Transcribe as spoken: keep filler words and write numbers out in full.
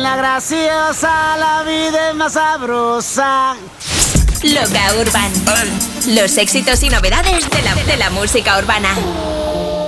nena graciosa, la vida es más sabrosa. Loca Urban. Los éxitos y novedades de la, de la música urbana.